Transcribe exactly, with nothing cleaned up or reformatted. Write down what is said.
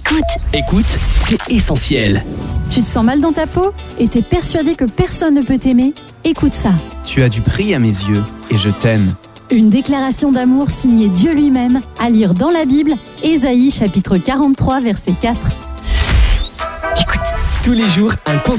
Écoute. Écoute, c'est essentiel. Tu te sens mal dans ta peau et t'es persuadé que personne ne peut t'aimer? Écoute ça. Tu as du prix à mes yeux et je t'aime. Une déclaration d'amour signée Dieu lui-même, à lire dans la Bible, Ésaïe chapitre quarante-trois, verset quatre. Écoute. Tous les jours, un conseil.